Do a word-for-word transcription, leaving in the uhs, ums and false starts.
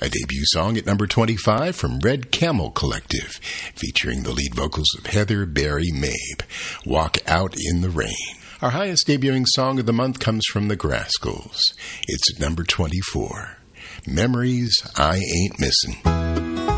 A debut song at number twenty-five from Red Camel Collective, featuring the lead vocals of Heather Barry Mabe, Walk Out in the Rain. Our highest debuting song of the month comes from the Grascals. It's at number twenty-four, Memories I Ain't Missing.